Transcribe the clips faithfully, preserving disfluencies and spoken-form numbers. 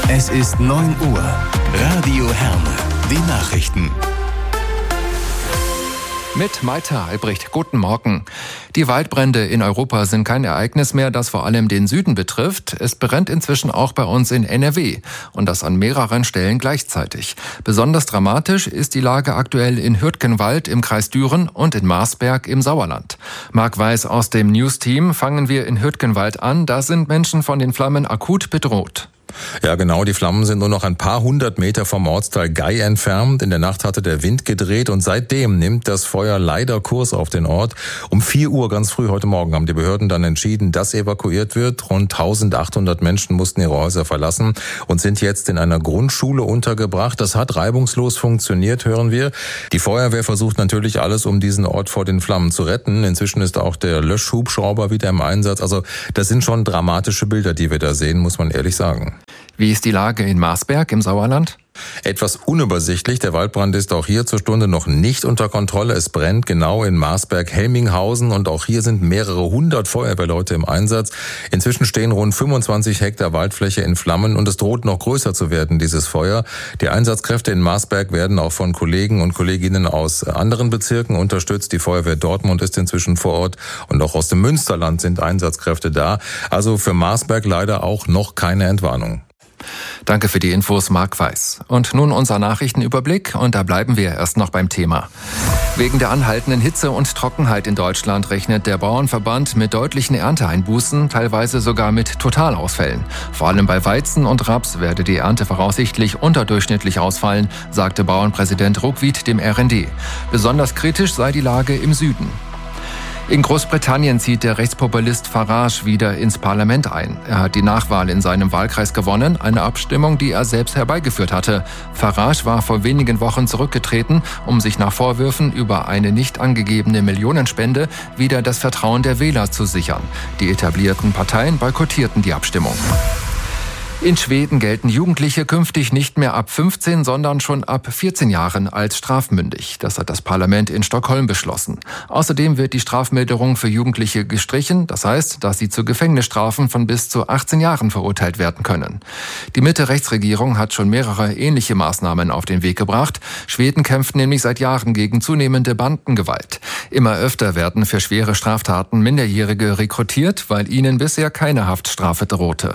Es ist neun Uhr. Radio Herne. Die Nachrichten. Mit Maita Albrecht. Guten Morgen. Die Waldbrände in Europa sind kein Ereignis mehr, das vor allem den Süden betrifft. Es brennt inzwischen auch bei uns in N R W. Und das an mehreren Stellen gleichzeitig. Besonders dramatisch ist die Lage aktuell in Hürtgenwald im Kreis Düren und in Marsberg im Sauerland. Marc Weiß aus dem News-Team. Fangen wir in Hürtgenwald an. Da sind Menschen von den Flammen akut bedroht. Ja, genau. Die Flammen sind nur noch ein paar hundert Meter vom Ortsteil Gei entfernt. In der Nacht hatte der Wind gedreht und seitdem nimmt das Feuer leider Kurs auf den Ort. Um vier Uhr ganz früh heute Morgen haben die Behörden dann entschieden, dass evakuiert wird. Rund eintausendachthundert Menschen mussten ihre Häuser verlassen und sind jetzt in einer Grundschule untergebracht. Das hat reibungslos funktioniert, hören wir. Die Feuerwehr versucht natürlich alles, um diesen Ort vor den Flammen zu retten. Inzwischen ist auch der Löschhubschrauber wieder im Einsatz. Also das sind schon dramatische Bilder, die wir da sehen, muss man ehrlich sagen. Wie ist die Lage in Marsberg im Sauerland? Etwas unübersichtlich. Der Waldbrand ist auch hier zur Stunde noch nicht unter Kontrolle. Es brennt genau in Marsberg-Helminghausen und auch hier sind mehrere hundert Feuerwehrleute im Einsatz. Inzwischen stehen rund fünfundzwanzig Hektar Waldfläche in Flammen und es droht noch größer zu werden, dieses Feuer. Die Einsatzkräfte in Marsberg werden auch von Kollegen und Kolleginnen aus anderen Bezirken unterstützt. Die Feuerwehr Dortmund ist inzwischen vor Ort und auch aus dem Münsterland sind Einsatzkräfte da. Also für Marsberg leider auch noch keine Entwarnung. Danke für die Infos, Marc Weiß. Und nun unser Nachrichtenüberblick und da bleiben wir erst noch beim Thema. Wegen der anhaltenden Hitze und Trockenheit in Deutschland rechnet der Bauernverband mit deutlichen Ernteeinbußen, teilweise sogar mit Totalausfällen. Vor allem bei Weizen und Raps werde die Ernte voraussichtlich unterdurchschnittlich ausfallen, sagte Bauernpräsident Ruckwied dem R N D. Besonders kritisch sei die Lage im Süden. In Großbritannien zieht der Rechtspopulist Farage wieder ins Parlament ein. Er hat die Nachwahl in seinem Wahlkreis gewonnen, eine Abstimmung, die er selbst herbeigeführt hatte. Farage war vor wenigen Wochen zurückgetreten, um sich nach Vorwürfen über eine nicht angegebene Millionenspende wieder das Vertrauen der Wähler zu sichern. Die etablierten Parteien boykottierten die Abstimmung. In Schweden gelten Jugendliche künftig nicht mehr ab fünfzehn, sondern schon ab vierzehn Jahren als strafmündig. Das hat das Parlament in Stockholm beschlossen. Außerdem wird die Strafmilderung für Jugendliche gestrichen. Das heißt, dass sie zu Gefängnisstrafen von bis zu achtzehn Jahren verurteilt werden können. Die Mitte-Rechts-Regierung hat schon mehrere ähnliche Maßnahmen auf den Weg gebracht. Schweden kämpft nämlich seit Jahren gegen zunehmende Bandengewalt. Immer öfter werden für schwere Straftaten Minderjährige rekrutiert, weil ihnen bisher keine Haftstrafe drohte.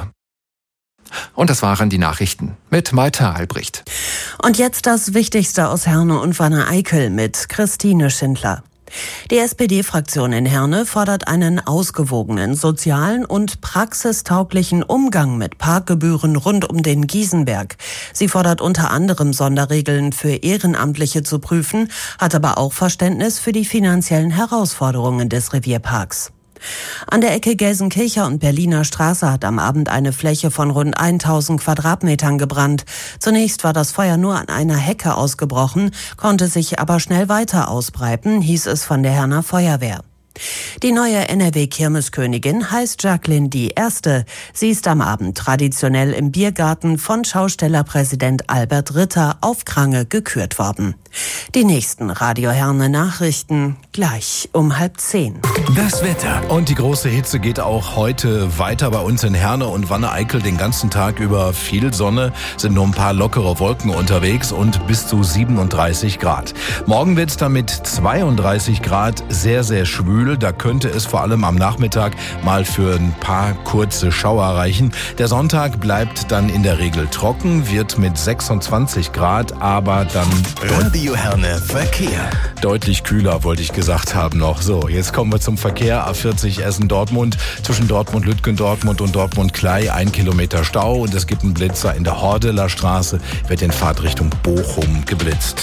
Und das waren die Nachrichten mit Maita Albrecht. Und jetzt das Wichtigste aus Herne und Wanne-Eickel mit Christine Schindler. Die S P D-Fraktion in Herne fordert einen ausgewogenen, sozialen und praxistauglichen Umgang mit Parkgebühren rund um den Giesenberg. Sie fordert unter anderem Sonderregeln für Ehrenamtliche zu prüfen, hat aber auch Verständnis für die finanziellen Herausforderungen des Revierparks. An der Ecke Gelsenkircher und Berliner Straße hat am Abend eine Fläche von rund tausend Quadratmetern gebrannt. Zunächst war das Feuer nur an einer Hecke ausgebrochen, konnte sich aber schnell weiter ausbreiten, hieß es von der Herner Feuerwehr. Die neue N R W-Kirmeskönigin heißt Jacqueline die Erste. Sie ist am Abend traditionell im Biergarten von Schaustellerpräsident Albert Ritter auf Krange gekürt worden. Die nächsten Radio Herne Nachrichten gleich um halb zehn. Das Wetter. Und die große Hitze geht auch heute weiter bei uns in Herne und Wanne-Eickel. Den ganzen Tag über viel Sonne, sind nur ein paar lockere Wolken unterwegs und bis zu siebenunddreißig Grad. Morgen wird es dann mit zweiunddreißig Grad sehr, sehr schwül. Da könnte es vor allem am Nachmittag mal für ein paar kurze Schauer reichen. Der Sonntag bleibt dann in der Regel trocken, wird mit sechsundzwanzig Grad, aber dann Radio Herne Verkehr. Deutlich kühler, wollte ich gesagt haben noch. So, jetzt kommen wir zum Verkehr. A vierzig Essen-Dortmund, zwischen Dortmund-Lütgendortmund und Dortmund-Klei, ein Kilometer Stau und es gibt einen Blitzer in der Hordeler Straße, wird in Fahrtrichtung Bochum geblitzt.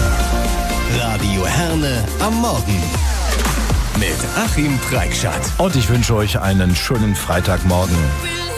Radio Herne am Morgen. Mit Achim Preikschat. Und ich wünsche euch einen schönen Freitagmorgen.